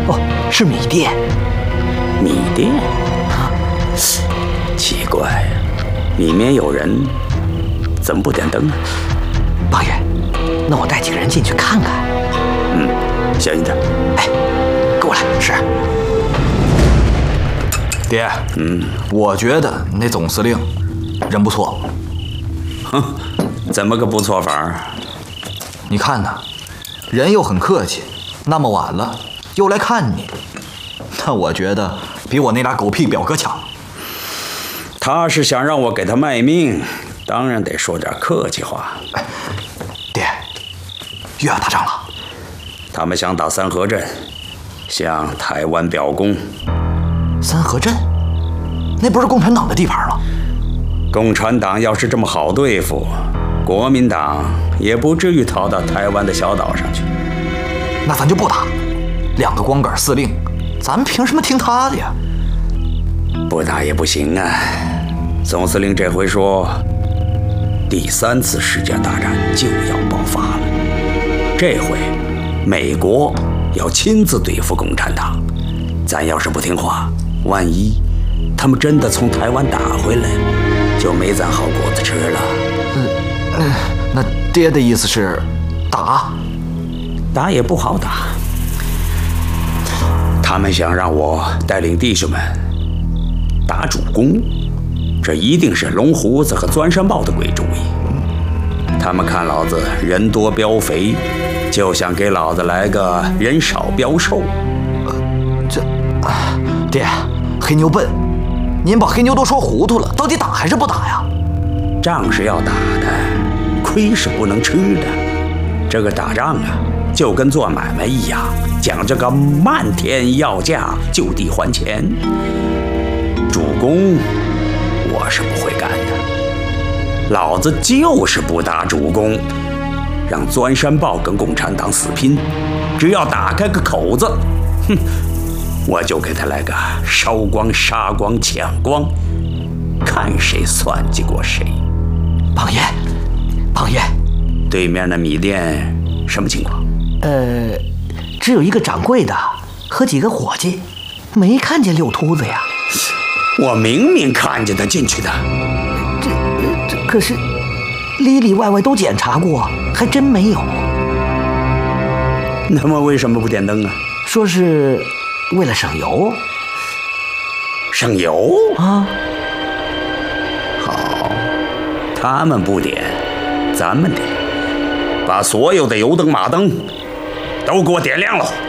哦，是米店。 米店？奇怪，里面有人，怎么不点灯啊？ 八爷，那我带几个人进去看看。 小心点。 哎，跟我来。是。 爹，我觉得那总司令人不错。 哼，怎么个不错法？ 你看呐，人又很客气，那么晚了又来看你，那我觉得比我那俩狗屁表哥强。 他是想让我给他卖命，当然得说点客气话。 爹，又要打仗了。 他们想打三河镇，向台湾表功。 三河镇，那不是共产党的地盘吗？ 共产党要是这么好对付，国民党也不至于逃到台湾的小岛上去。 那咱就不打，两个光杆司令，咱们凭什么听他的呀？ 不打也不行啊！总司令这回说，第3次世界大战就要爆发了，这回美国要亲自对付共产党，咱要是不听话，万一他们真的从台湾打回来，就没咱好果子吃了。 那爹的意思是打也不好打。他们想让我带领弟兄们打主公，这一定是龙胡子和钻山豹的鬼主意。他们看老子人多膘肥，就想给老子来个人少膘瘦。 爹，黑牛笨，您把黑牛都说糊涂了，到底打还是不打呀？ 仗是要打的，亏是不能吃的。这个打仗啊，就跟做买卖一样，讲这个漫天要价，就地还钱。主公，我是不会干的。老子就是不打主公，让钻山豹跟共产党死拼，只要打开个口子，我就给他来个烧光、杀光、抢光，看谁算计过谁。 榜爷， 对面的米店什么情况？ 只有一个掌柜的和几个伙计，没看见六秃子呀。 我明明看见他进去的。 这可是里里外外都检查过，还真没有。 那么为什么不点灯啊？ 说是为了省油。 省油啊？ 好，他们不点，咱们点，把所有的油灯、马灯都给我点亮了。